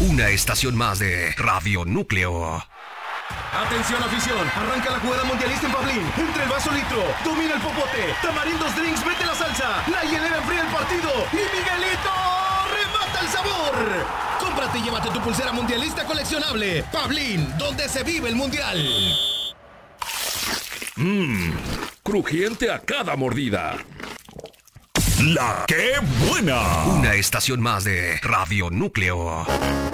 Una estación más de Radio Núcleo. Atención afición, arranca la jugada mundialista en Pablín. Entre el vaso litro, domina el popote. Tamarindos Drinks, mete la salsa. La hielera enfría el partido. Y Miguelito remata el sabor. Cómprate y llévate tu pulsera mundialista coleccionable. Pablín, donde se vive el mundial. Crujiente a cada mordida. ¡La qué buena! Una estación más de Radio Núcleo.